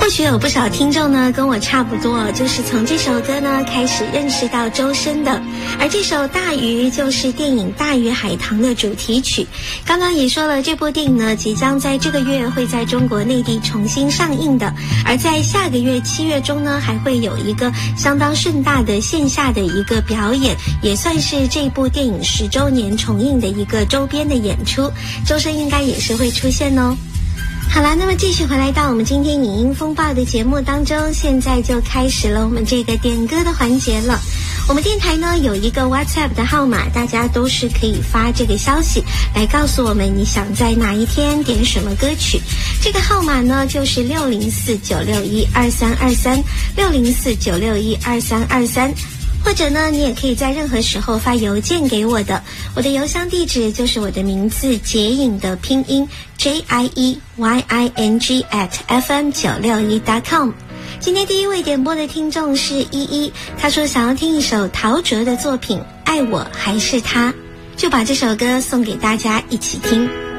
许有不少听众呢跟我差不多，就是从这首歌呢开始认识到周深的，而这首《大鱼》就是电影《大鱼海棠》的主题曲。刚刚也说了，这部电影呢即将在这个月会在中国内地重新上映的，而在下个月7月中呢还会有一个相当盛大的线下的一个表演，也算是这部电影10周年重映的一个周边的演出，周深应该也是会出现哦。好了，那么继续回来到我们今天影音风暴的节目当中，现在就开始了我们这个点歌的环节了。我们电台呢有一个 WhatsApp 的号码，大家都是可以发这个消息来告诉我们你想在哪一天点什么歌曲。这个号码呢就是604-961-2323 604-961-2323，或者呢你也可以在任何时候发邮件给我的，我的邮箱地址就是我的名字杰颖的拼音 JIEYING@fm961.com。 今天第一位点播的听众是依依，他说想要听一首陶喆的作品《爱我还是他》，就把这首歌送给大家一起听。